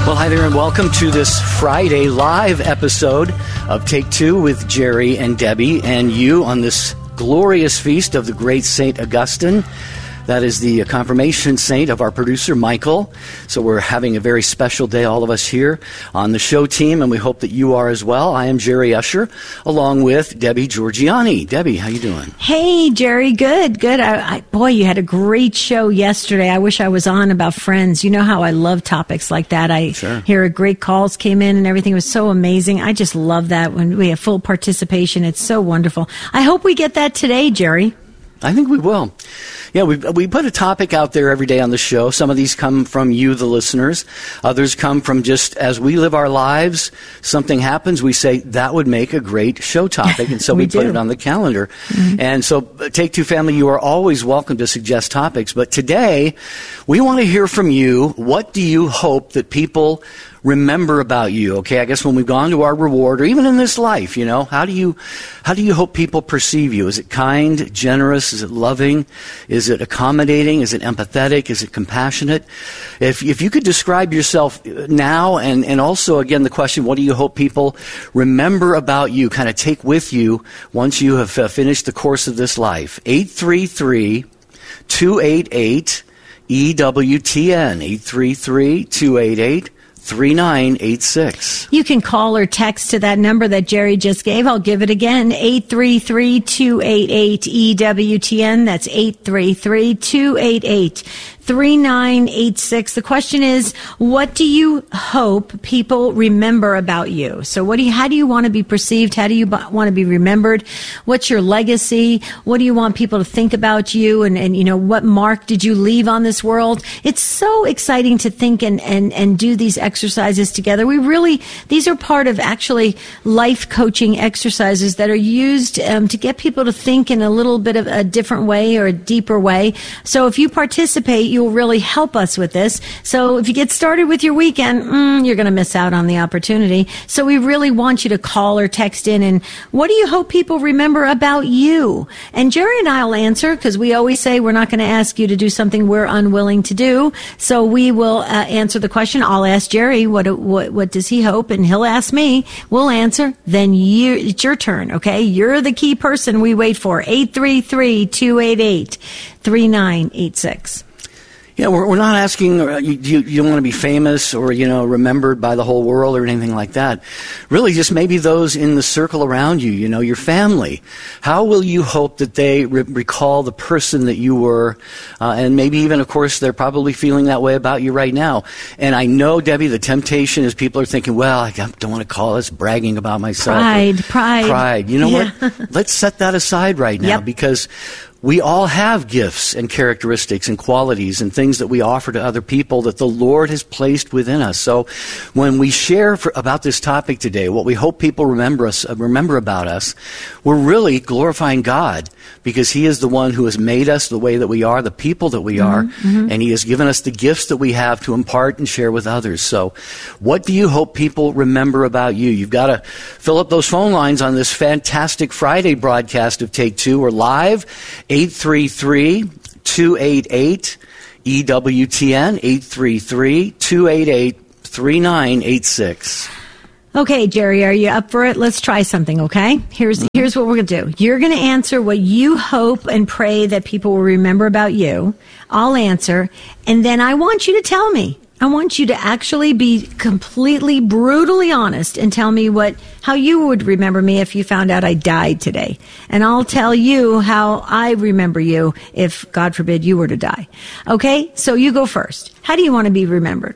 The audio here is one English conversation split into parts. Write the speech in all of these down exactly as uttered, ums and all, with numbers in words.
Well, hi there, and welcome to this Friday live episode of Take Two with Jerry and Debbie and you on this glorious feast of the great Saint Augustine. That is the confirmation saint of our producer, Michael. So we're having a very special day, all of us here on the show team, and we hope that you are as well. I am Jerry Usher, along with Debbie Georgiani. Debbie, how you doing? Hey, Jerry. Good, good. I, I, boy, you had a great show yesterday. I wish I was on about Friends. You know how I love topics like that. I sure. hear great calls came in and everything was so amazing. I just love that when we have full participation. It's so wonderful. I hope we get that today, Jerry. I think we will. Yeah, we we put a topic out there every day on the show. Some of these come from you, the listeners. Others come from just as we live our lives, something happens, we say, that would make a great show topic. And so we, we put it on the calendar. Mm-hmm. And so, Take Two family, you are always welcome to suggest topics. But today, we want to hear from you. What do you hope that people remember about you? Okay, I guess when we've gone to our reward, or even in this life, you know, how do you, how do you hope people perceive you? Is it kind, generous? Is it loving? Is it accommodating? Is it empathetic? Is it compassionate? If if you could describe yourself now, and and also again the question, what do you hope people remember about you? Kind of take with you once you have uh, finished the course of this life. eight three three, two eight eight, E W T N. eight three three, two eight eight, three nine eight six. You can call or text to that number that Jerry just gave. I'll give it again, eight three three, two eight eight, E W T N. That's eight three three, two eight eight, three nine eight six. The question is, what do you hope people remember about you? So what do you, how do you want to be perceived? How do you b- want to be remembered? What's your legacy? What do you want people to think about you? And, and, you know, what mark did you leave on this world? It's so exciting to think and, and, and do these exercises together. We really, these are part of actually life coaching exercises that are used um, to get people to think in a little bit of a different way or a deeper way. So if you participate, you will really help us with this. So if you get started with your weekend, mm, you're going to miss out on the opportunity. So we really want you to call or text in. And what do you hope people remember about you? And Jerry and I will answer, because we always say we're not going to ask you to do something we're unwilling to do. So we will uh, answer the question. I'll ask Jerry, what, what what does he hope? And he'll ask me. We'll answer. Then you, it's your turn, okay? You're the key person we wait for. eight three three, two eight eight, three nine eight six. Yeah, we're, we're not asking, uh, you, you, you don't want to be famous or, you know, remembered by the whole world or anything like that. Really, just maybe those in the circle around you, you know, your family. How will you hope that they re- recall the person that you were? Uh, and maybe even, of course, they're probably feeling that way about you right now. And I know, Debbie, the temptation is people are thinking, well, I don't want to call this bragging about myself. Pride, pride. Pride. You know yeah. what? Let's set that aside right now, yep. because we all have gifts and characteristics and qualities and things that we offer to other people that the Lord has placed within us. So when we share for, about this topic today, what we hope people remember us, uh, remember about us, we're really glorifying God, because He is the one who has made us the way that we are, the people that we mm-hmm, are, mm-hmm. and He has given us the gifts that we have to impart and share with others. So what do you hope people remember about you? You've got to fill up those phone lines on this fantastic Friday broadcast of Take Two. We're live. eight three three, two eight eight, E W T N, eight three three, two eight eight, three nine eight six. Okay, Jerry, are you up for it? Let's try something, okay? Here's here's what we're going to do. You're going to answer what you hope and pray that people will remember about you. I'll answer, and then I want you to tell me. I want you to actually be completely, brutally honest and tell me what how you would remember me if you found out I died today. And I'll tell you how I remember you if, God forbid, you were to die. Okay? So you go first. How do you want to be remembered?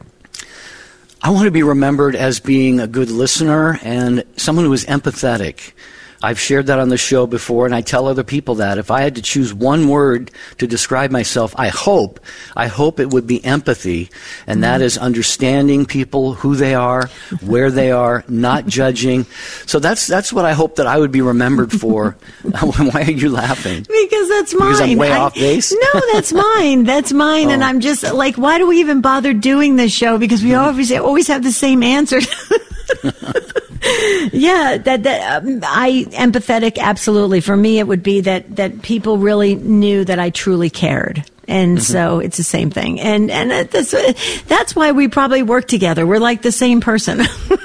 I want to be remembered as being a good listener and someone who is empathetic. I've shared that on the show before, and I tell other people that. If I had to choose one word to describe myself, I hope, I hope it would be empathy, and mm-hmm. that is understanding people, who they are, where they are, not judging. So that's that's what I hope that I would be remembered for. Why are you laughing? Because that's mine. Because I'm way I, off base? No, that's mine. That's mine, oh. And I'm just like, why do we even bother doing this show? Because we always always have the same answer. Yeah, that that um, I empathetic, absolutely. For me, it would be that that people really knew that I truly cared. And mm-hmm. so it's the same thing. And and that's, that's why we probably work together. We're like the same person.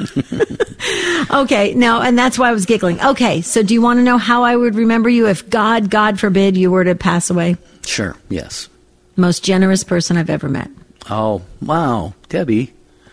Okay, now, and that's why I was giggling. Okay, so do you want to know how I would remember you if God, God forbid, you were to pass away? Sure, yes. Most generous person I've ever met. Oh, wow. Debbie,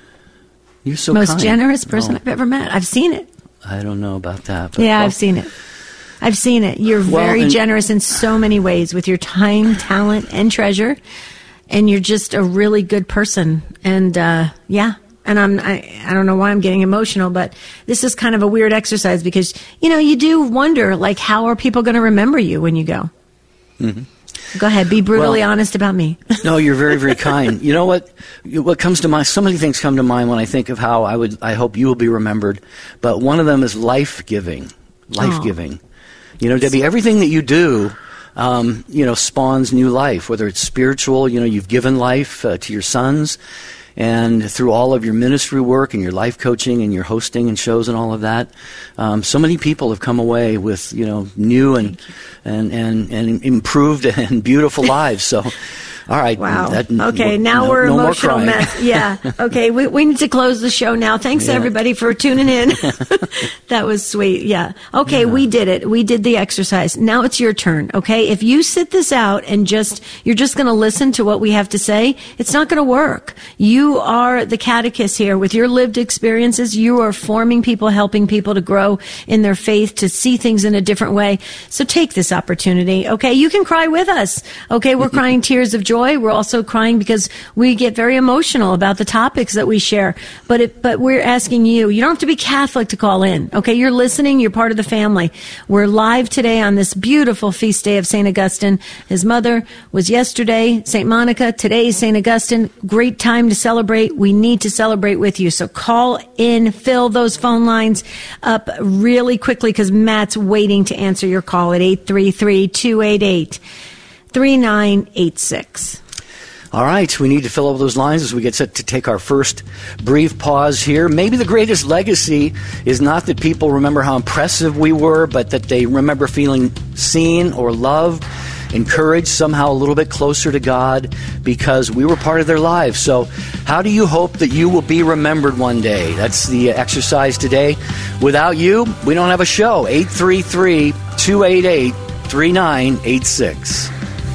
you're so Most kind. generous person oh. I've ever met. I've seen it. I don't know about that. But, yeah, well, I've seen it. I've seen it. You're well, very and, generous in so many ways with your time, talent, and treasure. And you're just a really good person. And, uh, yeah. And I'm, I, I don't know why I'm getting emotional, but this is kind of a weird exercise because, you know, you do wonder, like, how are people going to remember you when you go? Mm-hmm. Go ahead. Be brutally well, honest about me. No, you're very, very kind. You know what? What comes to mind, so many things come to mind when I think of how I would, I hope you will be remembered. But one of them is life-giving. Life-giving. Oh. You know, Debbie, everything that you do, um, you know, spawns new life, whether it's spiritual, you know, you've given life uh, to your sons, and through all of your ministry work and your life coaching and your hosting and shows and all of that, um, so many people have come away with, you know, new and, and, and, and improved and beautiful lives. So, all right. Wow. That, okay, now no, we're no emotional mess. Yeah. Okay, we we need to close the show now. Thanks, yeah. everybody, for tuning in. That was sweet. Yeah. Okay, yeah. we did it. We did the exercise. Now it's your turn, okay? If you sit this out and just, you're just going to listen to what we have to say, it's not going to work. You are the catechist here. With your lived experiences, you are forming people, helping people to grow in their faith, to see things in a different way. So take this opportunity, okay? You can cry with us, okay? We're crying tears of joy. We're also crying because we get very emotional about the topics that we share. But it, but we're asking you, you don't have to be Catholic to call in. Okay, you're listening, you're part of the family. We're live today on this beautiful feast day of Saint Augustine. His mother was yesterday, Saint Monica. Today is Saint Augustine. Great time to celebrate. We need to celebrate with you. So call in, fill those phone lines up really quickly because Matt's waiting to answer your call at eight three three, two eight eight, three nine eight six. All right, we need to fill up those lines as we get set to take our first brief pause here. Maybe the greatest legacy is not that people remember how impressive we were, but that they remember feeling seen or loved, encouraged, somehow a little bit closer to God because we were part of their lives. So how do you hope that you will be remembered one day? That's the exercise today. Without you, we don't have a show. eight three three, two eight eight, three nine eight six.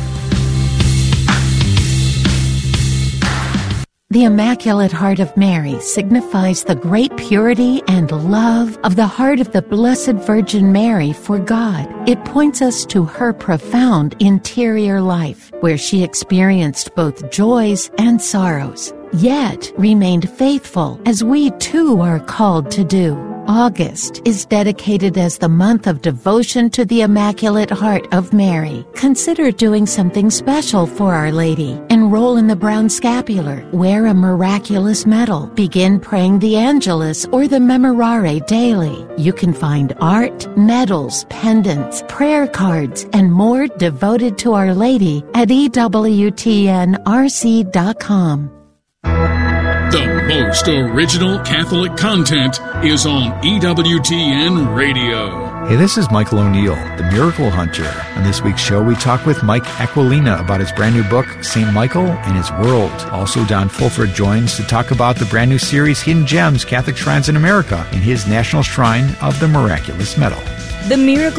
The Immaculate Heart of Mary signifies the great purity and love of the heart of the Blessed Virgin Mary for God. It points us to her profound interior life, where she experienced both joys and sorrows, yet remained faithful, as we too are called to do. August is dedicated as the month of devotion to the Immaculate Heart of Mary. Consider doing something special for Our Lady. Enroll in the Brown Scapular. Wear a miraculous medal. Begin praying the Angelus or the Memorare daily. You can find art, medals, pendants, prayer cards, and more devoted to Our Lady at E W T N R C dot com. The most original Catholic content is on E W T N Radio. Hey, this is Michael O'Neill, the Miracle Hunter. On this week's show, we talk with Mike Aquilina about his brand new book, Saint Michael and His World. Also, Don Fulford joins to talk about the brand new series, Hidden Gems, Catholic Shrines in America, and his National Shrine of the Miraculous Medal. The Miracle